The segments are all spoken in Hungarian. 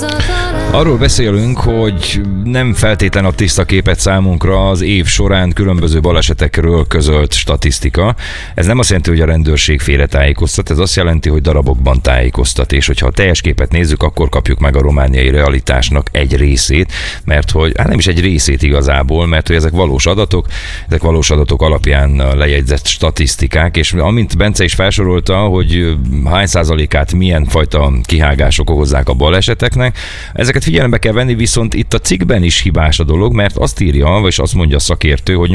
Arról beszélünk, hogy nem feltétlen a tiszta képet számunkra az év során különböző balesetekről közölt statisztika. Ez nem azt jelenti, hogy a rendőrség félretájékoztat, ez azt jelenti, hogy darabokban tájékoztat, és hogyha a teljes képet nézzük, akkor kapjuk meg a romániai realitásnak egy részét, mert hogy, nem is egy részét igazából, mert hogy ezek valós adatok alapján lejegyzett statisztikák, és amint Bence is felsorolta, hogy hány százalékát milyen fajta kihágások okozzák a baleseteknek, ezeket figyelembe kell venni, viszont itt a cikkben is hibás a dolog, mert azt írja, vagy azt mondja a szakértő, hogy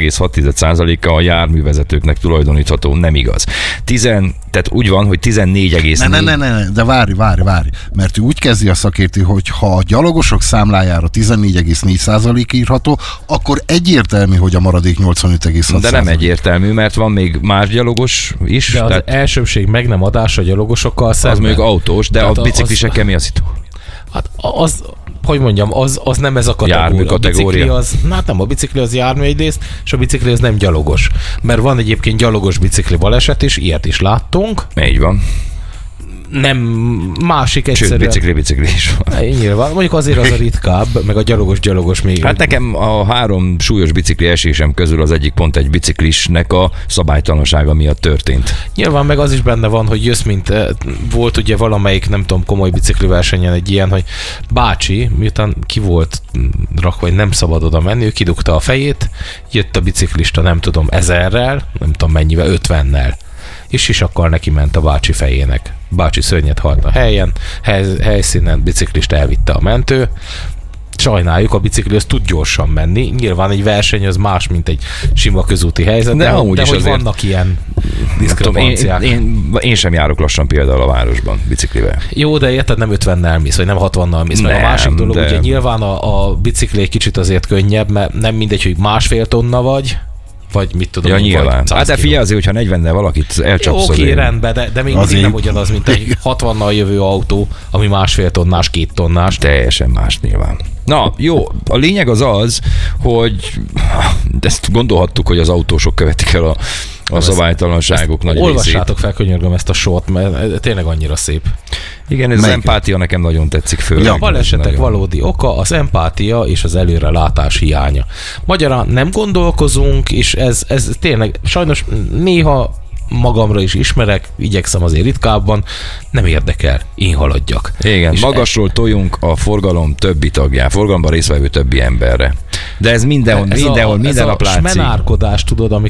85,6%-a a járművezetőknek tulajdonítható, nem igaz. Tehát úgy van, hogy 14,4. Ne, de várj, mert ő úgy kezdi a szakértő, hogy ha a gyalogosok számlájára 14,4% írható, akkor egyértelmű, hogy a maradék 85,6%. De nem egyértelmű, mert van még más gyalogos is. De az elsőbség meg nem adás a gyalogosokkal szemben. Az még autós, de tehát a biciklisekkel mi a szitu? Hát az, hogy mondjam, az nem ez a kategória. A bicikli az jármű egyrészt, és a bicikli az nem gyalogos. Mert van egyébként gyalogos bicikli baleset is, ilyet is láttunk. Így van. Nem másik egyszerűen. Sőt, bicikli is van. Nyilván. Mondjuk azért az a ritkább, meg a gyalogos még. Hát nekem a 3 súlyos bicikli esésem közül az egyik pont egy biciklisnek a szabálytalansága miatt történt. Nyilván meg az is benne van, hogy jössz, mint volt ugye valamelyik, nem tudom, komoly bicikliversenyen egy ilyen, hogy bácsi, miután ki volt rakva, hogy nem szabad oda menni, ő kidugta a fejét, jött a biciklista, nem tudom, 1000-rel, nem tudom mennyivel, 50-nel. És sisakkal neki ment a bácsi fejének. Bácsi szörnyet halt a helyszínen, biciklist elvitte a mentő. Sajnáljuk, a bicikli az tud gyorsan menni. Nyilván egy verseny az más, mint egy sima közúti helyzet, de hogy azért vannak ilyen diszkrepanciák. Én sem járok lassan például a városban biciklivel. Jó, de érted, nem 50-nel mész, vagy nem 60-nal mész. Meg a másik dolog, ugye nyilván a bicikli egy kicsit azért könnyebb, mert nem mindegy, hogy 1,5 tonna vagy mit tudom. Ja, nyilván. Hát de figyelj azért, hogyha 40-nel valakit elcsapsz. Oké, rendben, de még mindig nem ugyanaz, mint egy 60-nal jövő autó, ami 1,5 tonnás, 2 tonnás. Teljesen más nyilván. Na, jó, a lényeg az, hogy ezt gondolhattuk, hogy az autósok követik el a szabálytalanságok nagy részét. Olvassátok fel, könyörgöm, ezt a sort, mert tényleg annyira szép. Igen, ez az empátia nekem nagyon tetszik főleg. A balesetek valódi oka az empátia és az előrelátás hiánya. Magyarán nem gondolkozunk, és ez tényleg sajnos néha magamra is ismerek, igyekszem azért ritkábban, nem érdekel, én haladjak. Igen, és magasról toljunk a forgalom többi tagján, forgalomban résztvevő többi emberre. De ez mindenhol, minden nap látszik. Ez a smenárkodás, tudod,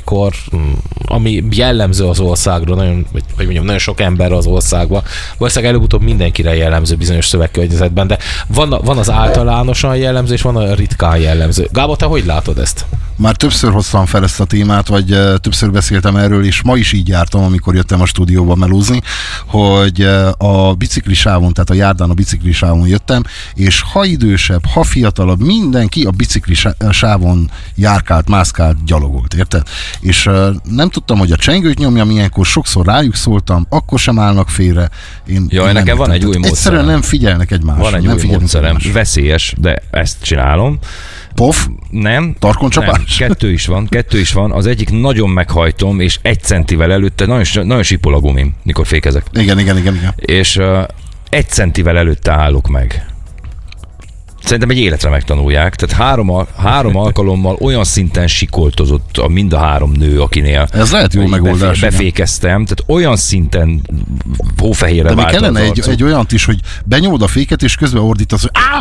ami jellemző az országra, nagyon sok ember az országban, valószínűleg előbb-utóbb mindenkire jellemző bizonyos szövegkörnyezetben, de van az általánosan jellemző, és van a ritkán jellemző. Gábor, te hogy látod ezt? Már többször hoztam fel ezt a témát, vagy többször beszéltem erről, és ma is így jártam, amikor jöttem a stúdióba melózni, hogy a biciklisávon, tehát a járdán a biciklisávon jöttem, és ha idősebb, ha fiatalabb, mindenki a biciklisávon járkált, mászkált, gyalogolt, érted? És nem tudtam, hogy a csengőt nyomjam, ilyenkor sokszor rájuk szóltam, akkor sem állnak félre. Nekem van egy új módszerem. Egyszerűen nem figyelnek egymásra. Van egy új módszerem, veszélyes, de ezt csinálom. Pof? Nem. Tarkoncsapás? Nem. Kettő is van. Az egyik nagyon meghajtom, és 1 centivel előtte, nagyon sipol a gumim, mikor fékezek. Igen. És 1 centivel előtte állok meg. Szerintem egy életre megtanulják. Tehát 3 alkalommal olyan szinten sikoltozott mind a 3 nő, akinél ez lehet jó megoldás. Befékeztem, tehát olyan szinten hófehérre vált. De kellene egy olyant is, hogy benyomod a féket, és közben ordítasz, hogy áh!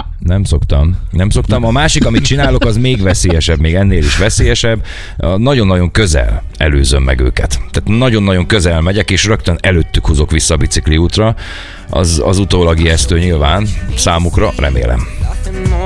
Nem szoktam. A másik, amit csinálok, az még veszélyesebb, még ennél is veszélyesebb. Nagyon-nagyon közel előzöm meg őket. Tehát nagyon-nagyon közel megyek, és rögtön előttük húzok vissza a bicikli útra. Az utólag ijesztő nyilván számukra, remélem.